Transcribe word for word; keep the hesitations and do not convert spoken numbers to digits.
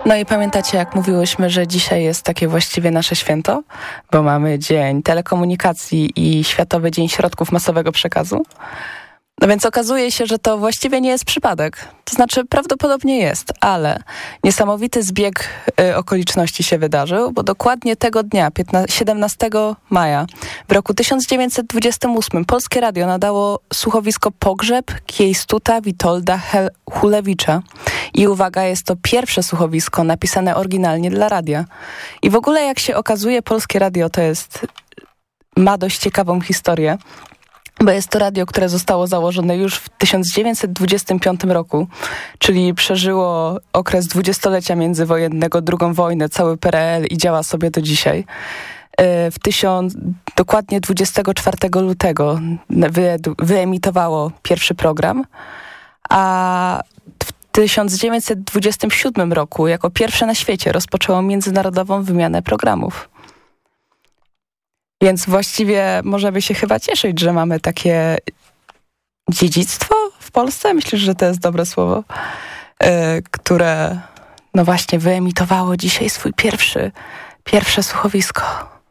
No i pamiętacie, jak mówiłyśmy, że dzisiaj jest takie właściwie nasze święto, bo mamy Dzień Telekomunikacji i Światowy Dzień Środków Masowego Przekazu. No więc okazuje się, że to właściwie nie jest przypadek. To znaczy prawdopodobnie jest, ale niesamowity zbieg y, okoliczności się wydarzył, bo dokładnie tego dnia, siedemnastego maja w roku tysiąc dziewięćset dwudziestym ósmym Polskie Radio nadało słuchowisko Pogrzeb Kiejstuta Witolda Hel- Hulewicza. I uwaga, jest to pierwsze słuchowisko napisane oryginalnie dla radia. I w ogóle jak się okazuje, Polskie Radio to jest, ma dość ciekawą historię, bo jest to radio, które zostało założone już w tysiąc dziewięćset dwudziestym piątym roku, czyli przeżyło okres dwudziestolecia międzywojennego, drugą wojnę, cały P R L i działa sobie do dzisiaj. W tysiąc, dokładnie dwudziestego czwartego lutego wy, wyemitowało pierwszy program, a w tysiąc dziewięćset dwudziestym siódmym roku jako pierwsze na świecie rozpoczęło międzynarodową wymianę programów. Więc właściwie możemy się chyba cieszyć, że mamy takie dziedzictwo w Polsce. Myślę, że to jest dobre słowo, yy, które no właśnie wyemitowało dzisiaj swój pierwszy, pierwsze słuchowisko.